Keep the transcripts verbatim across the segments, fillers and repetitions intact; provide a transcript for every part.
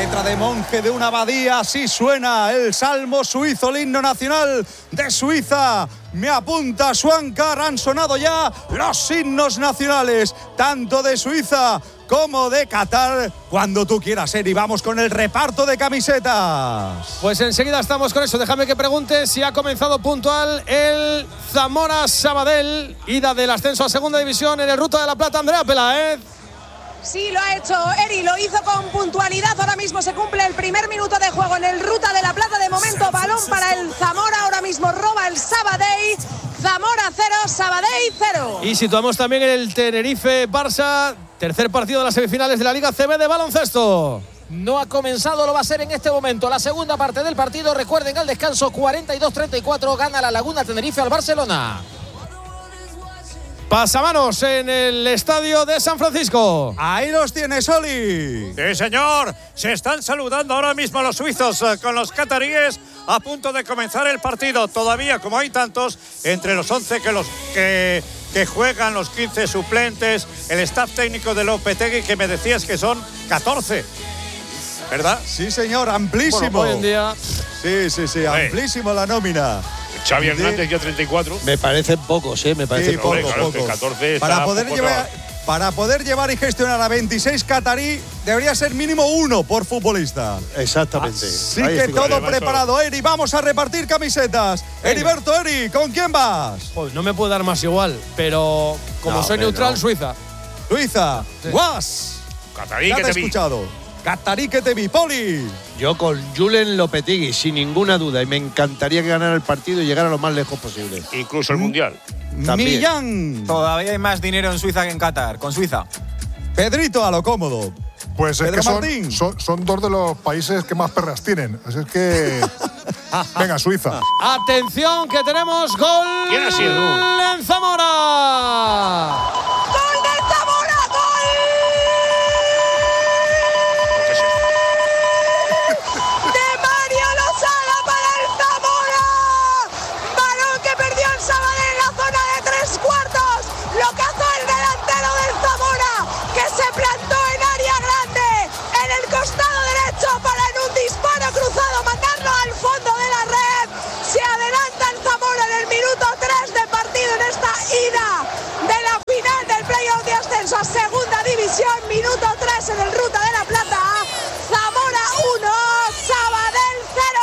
letra de monje de una abadía, así suena el salmo suizo, el himno nacional de Suiza. Me apunta Swankar, han sonado ya los himnos nacionales, tanto de Suiza como de Qatar. Cuando tú quieras, Eri, vamos con el reparto de camisetas. Pues enseguida estamos con eso. Déjame que pregunte si ha comenzado puntual el Zamora Sabadell, ida del ascenso a segunda división en el Ruta de la Plata. Andrea Peláez. Sí, lo ha hecho Eri, lo hizo con puntualidad. Ahora mismo se cumple el primer minuto de juego en el Ruta de la Plata. De momento, balón para el Zamora. Ahora mismo roba el Sabadell. Zamora cero, Sabadell cero. Y situamos también el Tenerife-Barça, tercer partido de las semifinales de la Liga C B de baloncesto. No ha comenzado, lo va a hacer en este momento. La segunda parte del partido, recuerden, al descanso cuarenta y dos treinta y cuatro, gana la Laguna Tenerife al Barcelona. Pasamanos en el estadio de San Francisco. Ahí los tienes, Oli. Sí, señor. Se están saludando ahora mismo los suizos eh, con los cataríes a punto de comenzar el partido. Todavía, como hay tantos, entre los once que los que, que juegan, los quince suplentes, el staff técnico de Lopetegui, que me decías que son catorce. ¿Verdad? Sí, señor, amplísimo. Bueno, hoy en día. Sí, sí, sí, amplísimo la nómina. Xavi Hernández ya treinta y cuatro. Me parecen pocos, ¿eh? Me parecen sí, pocos. poco, claro, poco. catorce para, poder llevar, para poder llevar y gestionar a veintiséis catarí, debería ser mínimo uno por futbolista. Exactamente. Así Ahí que estoy. todo Vale, preparado, Eri. Vamos a repartir camisetas. Venga. Heriberto, Eri, ¿con quién vas? Pues no me puedo dar más igual, pero como No, soy hombre, neutral, no. Suiza. Suiza, Sí. Guas. Catarí, Ya que te he te vi. escuchado. Catarí que te vi, Poli. Yo con Julen Lopetegui, sin ninguna duda. Y me encantaría que ganara el partido y llegara lo más lejos posible. Incluso el Mundial. También. Millán. Todavía hay más dinero en Suiza que en Qatar, con Suiza. Pedrito, a lo cómodo. Pues es Pedro que Martín. son, son, son dos de los países que más perras tienen. Así es que. Venga, Suiza. Atención, que tenemos gol. ¿Quién ha sido? En Zamora. ¡Gol del Zamora! ¡Gol! De Mario Losada para el Zamora. Balón que perdió el Sabadell en la zona de tres cuartos. Lo cazó el delantero del Zamora, que se plantó en área grande, en el costado derecho, para en un disparo cruzado mandarlo al fondo de la red. Se adelanta el Zamora en el minuto tres de partido en esta ida de la final del playoff de ascenso a segunda división. Minuto tres en el Ruta de la Plata. Zamora uno, Sabadell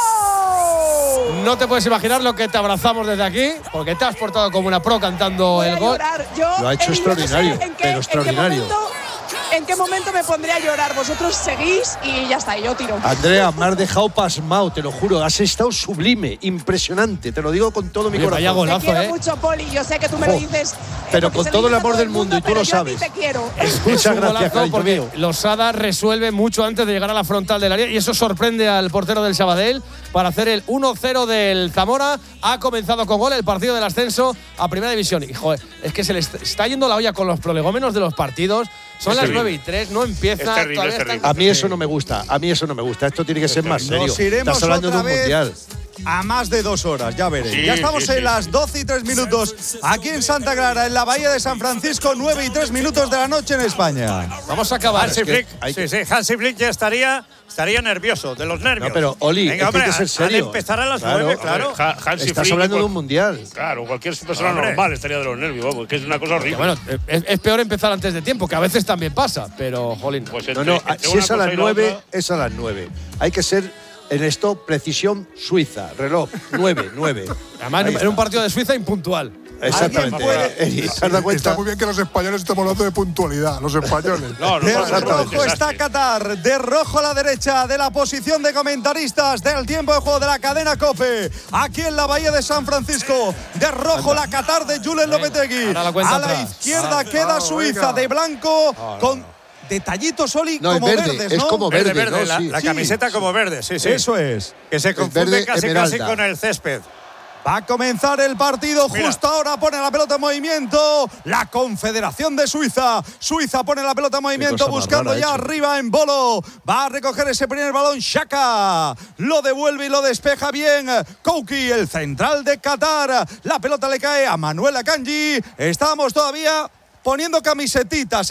cero. No te puedes imaginar lo que te abrazamos desde aquí, porque te has portado como una pro cantando Voy el a gol. llorar. Yo, Lo ha hecho Eri, yo no sé extraordinario, en qué- pero en qué extraordinario. momento- ¿En qué momento me pondré a llorar? Vosotros seguís y ya está, yo tiro. Andrea, me has dejado pasmado, te lo juro. Has estado sublime, impresionante. Te lo digo con todo mi Oye, vaya corazón. Te golazo, quiero ¿eh? mucho, Poli. Yo sé que tú me lo Jo, dices. eh, pero porque con se todo lo el dice amor todo del mundo, y tú pero lo yo a sabes. ti te quiero. Es Muchas un gracias, golazo cariño porque mío. Losada resuelve mucho antes de llegar a la frontal del área y eso sorprende al portero del Sabadell para hacer el uno cero del Zamora. Ha comenzado con gol el partido del ascenso a Primera División. Y joder, es que se le est- está yendo la olla con los prolegómenos de los partidos. Son Es las terrible. nueve y tres, no empieza. Es terrible, todavía es están- terrible. A mí eso no me gusta, a mí eso no me gusta. Esto tiene que ser más serio. Nos iremos Estás hablando de otra un vez mundial. a más de dos horas, ya veréis. Sí, ya estamos sí, en sí, las sí. doce y tres minutos aquí en Santa Clara, en la Bahía de San Francisco, nueve y tres minutos de la noche en España. Vamos a acabar. Hansi Es que Flick, hay que- sí, sí, Hansi Flick ya estaría, estaría nervioso, de los nervios. No, pero, Oli, Venga, es que hombre, hay que ser han- serio. Han de empezar a las Claro. nueve, claro. Hombre, Ha- Hansi Estás Flick, hablando de cual- un mundial. Claro, cualquier persona Hombre. normal estaría de los nervios, vamos, que es una cosa horrible. Bueno, es, es peor empezar antes de tiempo, que a veces también pasa, pero, jolín. Pues No, entre- no, entre si una es a cosa las y la nueve, otra- es a las nueve. Hay que ser en esto precisión suiza, reloj, nueve, nueve. Además, Ahí en un está. partido de Suiza impuntual. Exactamente. ¿Alguien puede- Eh, ¿te has dado cuenta? Está muy bien que los españoles estemos hablando de puntualidad. Los españoles. No, no, De no, no, no, rojo desastre. está Qatar, de rojo a la derecha de la posición de comentaristas del tiempo de juego de la cadena COPE, aquí en la Bahía de San Francisco. De rojo la Qatar de Julen Lopetegui. ahora la cuenta A la atrás. izquierda Ah, queda claro, Suiza, venga. de blanco con detallitos, Oli, No, es como verde, verdes, es ¿no? como Verde, verde, verde, ¿no? la, Sí. la Sí. camiseta como verde, sí, sí. Eso es. Que se confunde verde casi, casi esmeralda. con el césped. Va a comenzar el partido, Mira. justo ahora pone la pelota en movimiento la Confederación de Suiza. Suiza pone la pelota en movimiento cosa más buscando rara ha ya hecho. arriba en Bolo. Va a recoger ese primer balón Xhaka. Lo devuelve y lo despeja bien Kouki, el central de Qatar. La pelota le cae a Manuel Akanji. Estamos todavía poniendo camisetitas, ¿eh?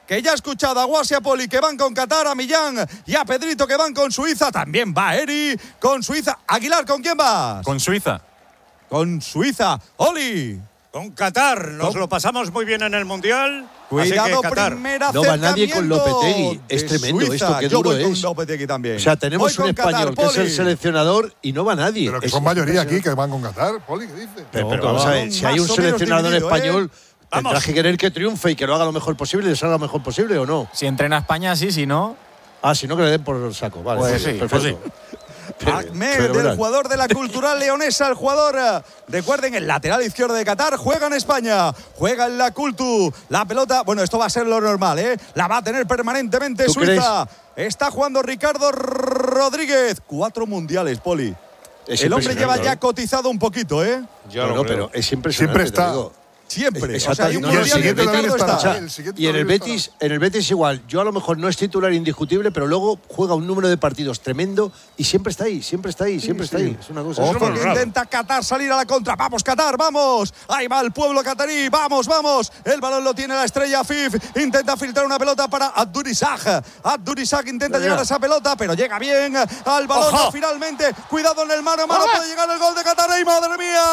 que ya ha escuchado a Guasi, a Poli, que van con Qatar, a Millán y a Pedrito, que van con Suiza. También va Eri con Suiza. Aguilar, ¿con quién vas? Con Suiza. Con Suiza. Oli. Con Qatar. Nos lo pasamos muy bien en el Mundial. Cuidado, así que Qatar. primer No va nadie con acercamiento Lopetegui. Es de tremendo Suiza. esto, qué Yo duro voy con es. Lopetegui también. O sea, tenemos Voy un con español Qatar, que es el Poli. seleccionador y no va nadie. Pero que Es son mayoría aquí impresionante. que van con Qatar, Poli, ¿qué dices? Pero, No, pero que vamos a van ver, si hay más un o menos seleccionador dividido, español, ¿eh? tendrás Vamos. que querer que triunfe y que lo haga lo mejor posible, le salga lo mejor posible o no. Si entrena a España, sí, si no. Ah, si no, que le den por el saco. Vale, Pues muy sí, bien, pues perfecto. Ahmed, Fenomenal. del jugador de la Cultural Leonesa, el jugador, eh, recuerden, el lateral izquierdo de Qatar, juega en España, juega en la Cultu, la pelota, bueno, esto va a ser lo normal, ¿eh? La va a tener permanentemente ¿Tú Suiza. Está jugando Ricardo Rodríguez, cuatro mundiales, Poli. Es El hombre lleva impresionante, ya ¿eh? cotizado un poquito, ¿eh? Ya No, lo no, creo. pero es impresionante. Siempre está. te digo. Siempre. Es- O sea, hay un exacto. Y el mundial y siguiente también Ricardo estará. está. O sea, el siguiente y en el también Betis, en el Betis igual. Yo a lo mejor no es titular indiscutible, pero luego juega un número de partidos tremendo y siempre está ahí, siempre está ahí, siempre está ahí. Es una cosa. Ojo es que raro. intenta Qatar salir a la contra. Vamos, Qatar, vamos. Ahí va el pueblo catarí. Vamos, vamos. El balón lo tiene la estrella Afif. Intenta filtrar una pelota para Abdurizak. Abdurizak intenta Mira. llegar a esa pelota, pero llega bien al balón. Ojo. No, finalmente, cuidado en el mano a mano. Puede llegar el gol de Qatar. ¡Ay, madre mía!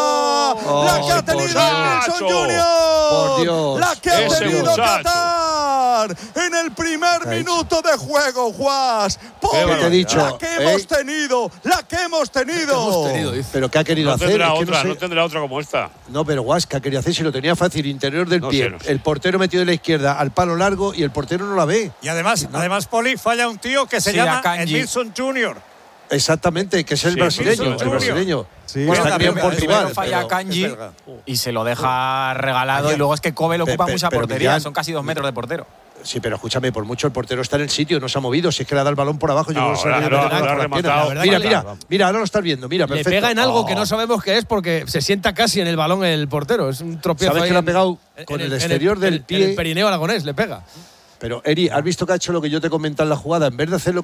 Oh, la que ha por tenido Dios. Nilsson Junior. Por Dios. La que ha Ese tenido muchacho. Qatar en el primer ¿Qué ha minuto de juego, Juas. Por ¿Qué te he dicho? La que hemos ¿Eh? tenido. La que hemos tenido. Pero ¿qué ha querido No hacer? tendrá Es que otra, no, no, sé. tendrá otra como esta. No, pero Guas, ¿qué ha querido hacer? Si lo tenía fácil, interior del No pie, sé, no sé. el portero metido de la izquierda al palo largo y el portero no la ve. Y además, además, Poli, falla un tío que se Sí, llama Akanji. Edmilson junior Exactamente, que es el Sí, brasileño, Wilson el Junior. brasileño. Sí. Bueno, está criado en primero- Portugal. primero falla pero- Kanji es belga. y se lo deja regalado. Y luego es que Kobe lo Pe- ocupa pe- mucha pero portería. Millán- Son casi dos metros de portero. Sí, pero escúchame, por mucho el portero está en el sitio, no se ha movido. Si es que le da el balón por abajo, yo No, creo que se ahora- ha ahora- metido ahora con ha la pierna. rematado. La Mira, verdad mira, que- mira, ahora lo estás viendo, mira, Le perfecto. pega en algo que Oh. no sabemos qué es porque se sienta casi en el balón el portero. Es un tropiezo. ¿Sabes ahí que le ha en- pegado en con el en exterior del en pie? el perineo aragonés le pega. Pero, Eri, ¿has visto que ha hecho lo que yo te comenté en la jugada? En vez de hacerlo